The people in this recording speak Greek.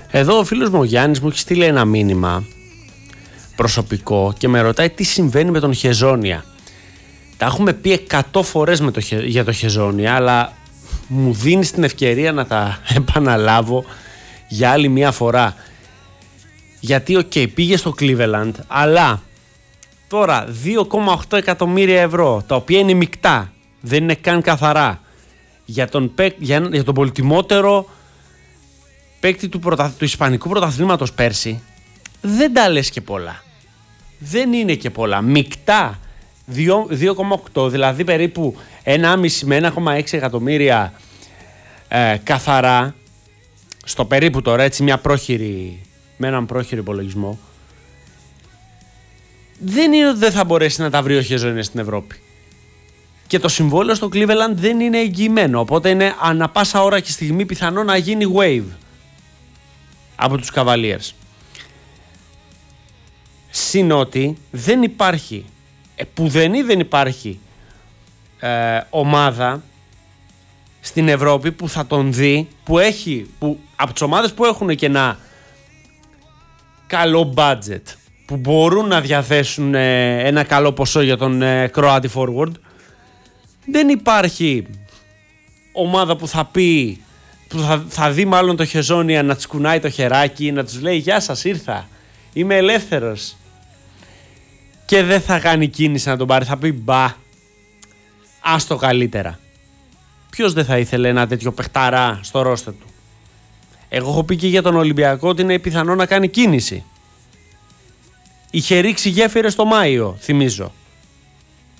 Εδώ ο φίλος μου ο Γιάννης μου έχει στείλει ένα μήνυμα προσωπικό και με ρωτάει τι συμβαίνει με τον Χεζόνια. Τα έχουμε πει 100 φορές για το Χεζόνια, αλλά μου δίνει την ευκαιρία να τα επαναλάβω για άλλη μια φορά. Γιατί πήγε στο Cleveland, αλλά τώρα 2,8 εκατομμύρια ευρώ, τα οποία είναι μεικτά, δεν είναι καν καθαρά, για τον πολυτιμότερο παίκτη του Ισπανικού πρωταθλήματος πέρσι, δεν τα λες και πολλά. Δεν είναι και πολλά. Μεικτά 2,8, δηλαδή περίπου 1,5 με 1,6 εκατομμύρια καθαρά, στο περίπου τώρα, έτσι με έναν πρόχειρο υπολογισμό. Δεν είναι ότι δεν θα μπορέσει να τα βρει ο Χεζόνια στην Ευρώπη. Και το συμβόλαιο στο Cleveland δεν είναι εγγυημένο, οπότε είναι ανά πάσα ώρα και στιγμή πιθανό να γίνει wave από τους Cavaliers. Συν ότι δεν υπάρχει, πουδενή δεν υπάρχει ομάδα στην Ευρώπη που θα τον δει, που από τις ομάδες που έχουν και ένα καλό budget, που μπορούν να διαθέσουν ένα καλό ποσό για τον Croatic forward, δεν υπάρχει ομάδα που θα πει, που θα δει μάλλον το Χεζόνια να τους κουνάει το χεράκι, να τους λέει «Γεια σας, ήρθα, είμαι ελεύθερος», και δεν θα κάνει κίνηση να τον πάρει, θα πει «Μπα, άστο καλύτερα». Ποιος δεν θα ήθελε ένα τέτοιο παιχταρά στο ρόστερ του? Εγώ έχω πει και για τον Ολυμπιακό ότι είναι πιθανό να κάνει κίνηση. Είχε ρίξει γέφυρες το Μάιο, θυμίζω.